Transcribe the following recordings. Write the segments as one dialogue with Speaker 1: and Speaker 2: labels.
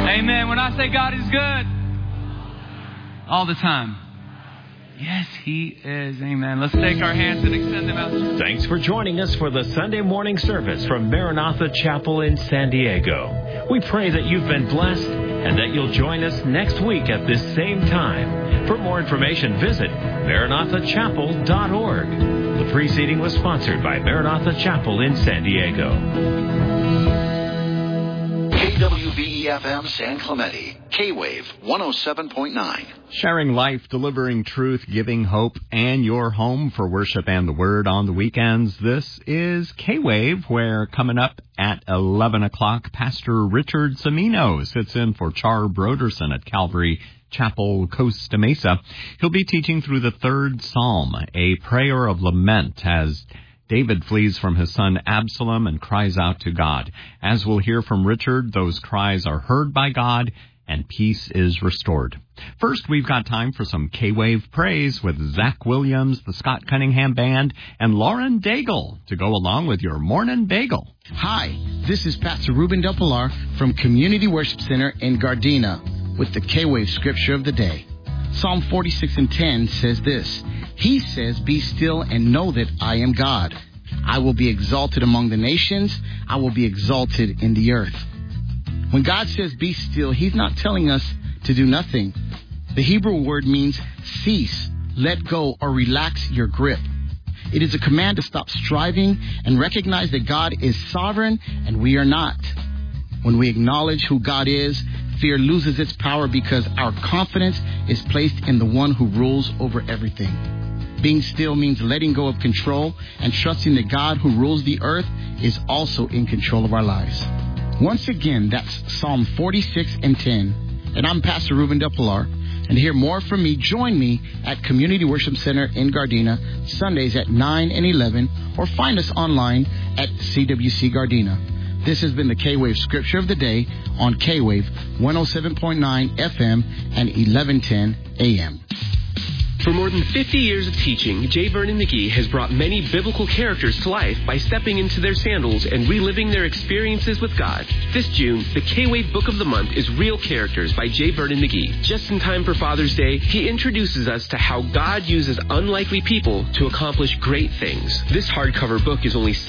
Speaker 1: Amen. When I say God is good, all the time. Yes, He is. Amen. Let's take our hands and extend them out.
Speaker 2: Thanks for joining us for the Sunday morning service from Maranatha Chapel in San Diego. We pray that you've been blessed and that you'll join us next week at this same time. For more information, visit MaranathaChapel.org. The preceding was sponsored by Maranatha Chapel in San Diego.
Speaker 3: KWVE-FM San Clemente, K-Wave 107.9.
Speaker 4: Sharing life, delivering truth, giving hope, and your home for worship and the Word on the weekends. This is K-Wave, where coming up at 11 o'clock, Pastor Richard Cimino sits in for Char Broderson at Calvary Chapel, Costa Mesa. He'll be teaching through the third Psalm, a prayer of lament as David flees from his son Absalom and cries out to God. As we'll hear from Richard, those cries are heard by God and peace is restored. First, we've got time for some K-Wave praise with Zach Williams, the Scott Cunningham Band, and Lauren Daigle to go along with your Morning Bagel.
Speaker 5: Hi, this is Pastor Ruben Del Pilar from Community Worship Center in Gardena with the K-Wave Scripture of the Day. Psalm 46:10 says this, He says, be still and know that I am God. I will be exalted among the nations. I will be exalted in the earth. When God says be still, He's not telling us to do nothing. The Hebrew word means cease, let go, or relax your grip. It is a command to stop striving and recognize that God is sovereign and we are not. When we acknowledge who God is, fear loses its power because our confidence is placed in the one who rules over everything. Being still means letting go of control and trusting that God who rules the earth is also in control of our lives. Once again, that's Psalm 46:10. And I'm Pastor Ruben Del Pilar. And to hear more from me, join me at Community Worship Center in Gardena, Sundays at 9 and 11, or find us online at CWC Gardena. This has been the K-Wave Scripture of the Day on K-Wave 107.9 FM and 1110 AM.
Speaker 6: For more than 50 years of teaching, J. Vernon McGee has brought many biblical characters to life by stepping into their sandals and reliving their experiences with God. This June, the K-Wave Book of the Month is Real Characters by J. Vernon McGee. Just in time for Father's Day, he introduces us to how God uses unlikely people to accomplish great things. This hardcover book is only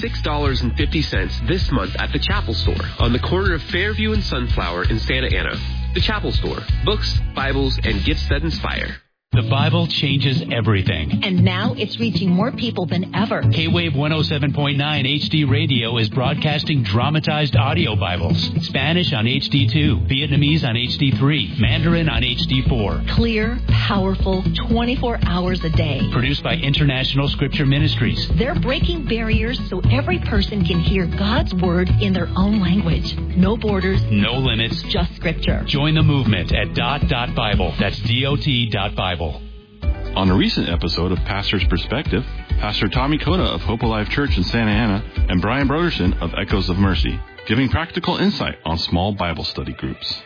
Speaker 6: $6.50 this month at the Chapel Store on the corner of Fairview and Sunflower in Santa Ana. The Chapel Store. Books, Bibles, and gifts that inspire.
Speaker 7: The Bible changes everything.
Speaker 8: And now it's reaching more people than ever.
Speaker 7: K-Wave 107.9 HD Radio is broadcasting dramatized audio Bibles. Spanish on HD2, Vietnamese on HD3, Mandarin on HD4.
Speaker 8: Clear, powerful, 24 hours a day.
Speaker 7: Produced by International Scripture Ministries.
Speaker 8: They're breaking barriers so every person can hear God's Word in their own language. No borders.
Speaker 7: No limits.
Speaker 8: Just Scripture.
Speaker 7: Join the movement at .Bible. That's DOT.Bible.
Speaker 9: On a recent episode of Pastor's Perspective, Pastor Tommy Cota of Hope Alive Church in Santa Ana and Brian Broderson of Echoes of Mercy, giving practical insight on small Bible study groups.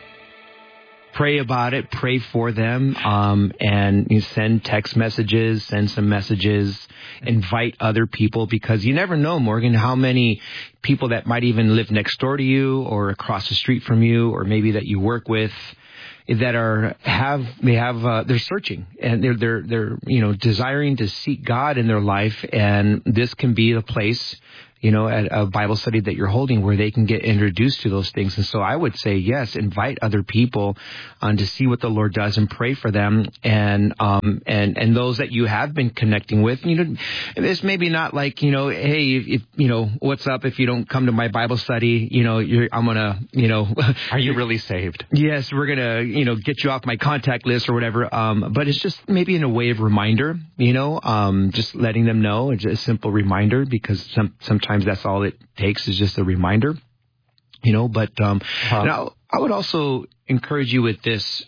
Speaker 10: Pray about it, pray for them, and you send text messages, send some messages, invite other people, because you never know, Morgan, how many people that might even live next door to you or across the street from you or maybe that you work with that they're searching and they're desiring to seek God in their life, and this can be the place, at a Bible study that you're holding where they can get introduced to those things. And so I would say, yes, invite other people to see what the Lord does and pray for them. And those that you have been connecting with, it's maybe not like, hey, if, what's up if you don't come to my Bible study, I'm going to,
Speaker 4: Are you really saved?
Speaker 10: Yes, we're going to, get you off my contact list or whatever. But it's just maybe in a way of reminder, just letting them know. It's a simple reminder, because sometimes that's all it takes is just a reminder, but now I would also encourage you with this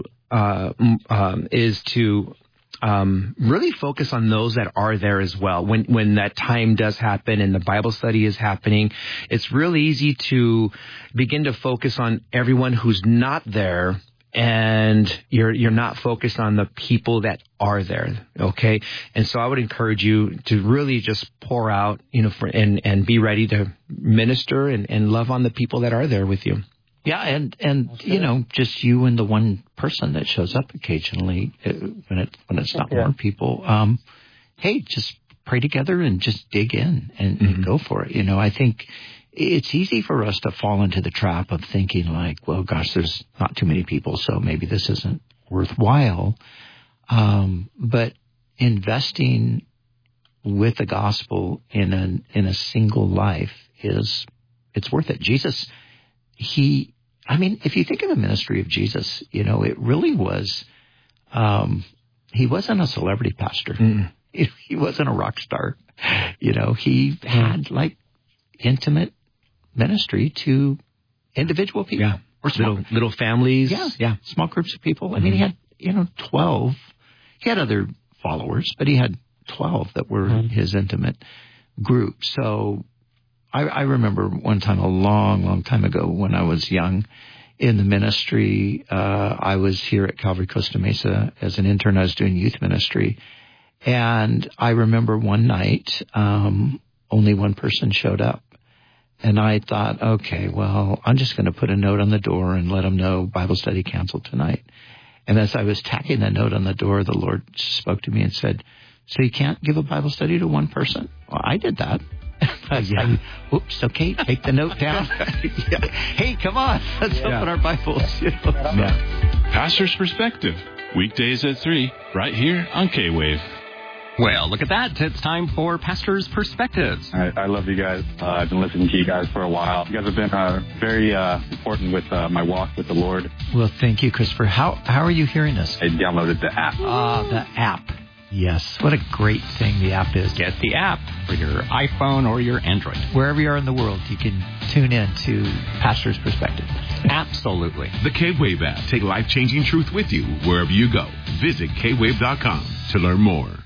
Speaker 10: is to really focus on those that are there as well. When that time does happen and the Bible study is happening, it's really easy to begin to focus on everyone who's not there, and you're not focused on the people that are there, okay? And so I would encourage you to really just pour out, and be ready to minister and love on the people that are there with you.
Speaker 11: Yeah, and you know, just you and the one person that shows up occasionally when it's not more people. Hey, just pray together and just dig in and go for it. You know, I think it's easy for us to fall into the trap of thinking like, well, gosh, there's not too many people, so maybe this isn't worthwhile. But investing with the gospel in a single life it's worth it. Jesus, if you think of the ministry of Jesus, you know, it really was, he wasn't a celebrity pastor. He wasn't a rock star. You know, he had like intimate ministry to individual people.
Speaker 10: Yeah.
Speaker 11: Or
Speaker 10: little families.
Speaker 11: Yeah. Small groups of people. I mean, he had, 12. He had other followers, but he had 12 that were his intimate group. So I remember one time, a long, long time ago, when I was young in the ministry, I was here at Calvary Costa Mesa as an intern. I was doing youth ministry. And I remember one night, only one person showed up. And I thought, okay, well, I'm just going to put a note on the door and let them know Bible study canceled tonight. And as I was tacking that note on the door, the Lord spoke to me and said, so you can't give a Bible study to one person? Well, I did that. Oops, okay, take the note down. Hey, come on, let's open our Bibles.
Speaker 9: Pastor's Perspective, weekdays at 3, right here on K-Wave.
Speaker 4: Well, look at that. It's time for Pastor's Perspectives.
Speaker 12: I love you guys. I've been listening to you guys for a while. You guys have been very important with my walk with the Lord.
Speaker 11: Well, thank you, Christopher. How are you hearing us?
Speaker 12: I downloaded the app.
Speaker 11: The app. Yes. What a great thing the app is.
Speaker 4: Get the app for your iPhone or your Android.
Speaker 11: Wherever you are in the world, you can tune in to Pastor's Perspective.
Speaker 4: Absolutely.
Speaker 13: The K-Wave app. Take life-changing truth with you wherever you go. Visit kwave.com to learn more.